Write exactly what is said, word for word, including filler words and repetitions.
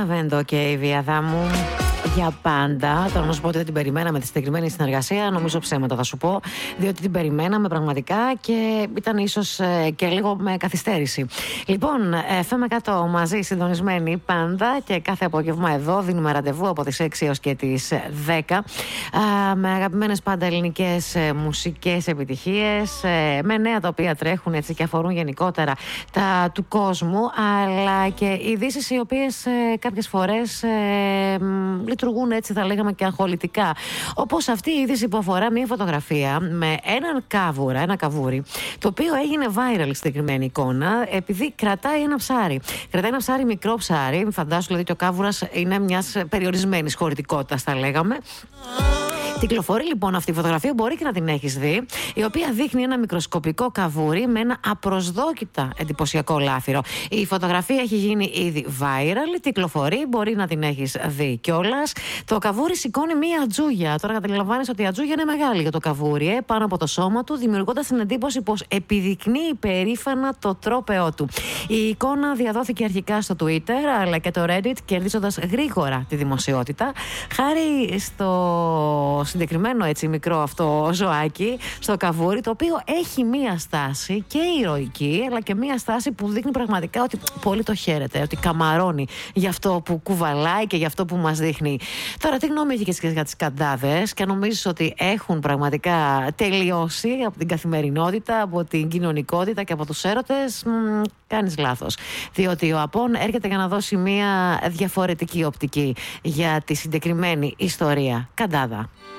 Μπεναβέντο και η Βιαδάμου για πάντα. Τώρα να σου πω ότι δεν την περιμέναμε τη συγκεκριμένη συνεργασία. Νομίζω ψέματα θα σου πω, διότι την περιμέναμε πραγματικά και ήταν ίσως και λίγο με καθυστέρηση. Λοιπόν, εφ εμ εκατό μαζί συντονισμένοι πάντα και κάθε απόγευμα εδώ δίνουμε ραντεβού από τις έξι έως και τις δέκα με αγαπημένες πάντα ελληνικές μουσικές επιτυχίες, με νέα τα οποία τρέχουν έτσι και αφορούν γενικότερα τα του κόσμου, αλλά και ειδήσεις οι οποίες κάποιες φορές λειτουργούν έτσι θα λέγαμε και αγχολητικά, όπως αυτή η είδηση που αφορά μια φωτογραφία με έναν κάβουρα, ένα καβούρι, το οποίο έγινε viral συγκεκριμένη εικόνα επειδή κρατάει ένα ψάρι. Κρατάει ένα ψάρι, μικρό ψάρι, φαντάσου δηλαδή ότι ο κάβουρας είναι μιας περιορισμένης χωρητικότητας θα λέγαμε. Κυκλοφορεί λοιπόν αυτή η φωτογραφία, μπορεί και να την έχεις δει, η οποία δείχνει ένα μικροσκοπικό καβούρι με ένα απροσδόκητα εντυπωσιακό λάφυρο. Η φωτογραφία έχει γίνει ήδη viral, κυκλοφορεί, μπορεί να την έχεις δει κιόλας. Το καβούρι σηκώνει μία ατζούγια. Τώρα καταλαβαίνεις ότι η ατζούγια είναι μεγάλη για το καβούρι, ε, πάνω από το σώμα του, δημιουργώντας την εντύπωση πως επιδεικνύει περήφανα το τρόπεό του. Η εικόνα διαδόθηκε αρχικά στο Twitter αλλά και το Reddit, κερδίζοντας γρήγορα τη δημοσιότητα, χάρη στο συγκεκριμένο έτσι μικρό αυτό ζωάκι, στο καβούρι, το οποίο έχει μία στάση και ηρωική, αλλά και μία στάση που δείχνει πραγματικά ότι πολύ το χαίρεται, ότι καμαρώνει για αυτό που κουβαλάει και για αυτό που μας δείχνει. Τώρα, τι γνώμη έχεις και για τις καντάδες, και νομίζεις ότι έχουν πραγματικά τελειώσει από την καθημερινότητα, από την κοινωνικότητα και από τους έρωτες? Μ, κάνεις λάθος. Διότι ο Απών έρχεται για να δώσει μία διαφορετική οπτική για τη συγκεκριμένη ιστορία. Καντάδα.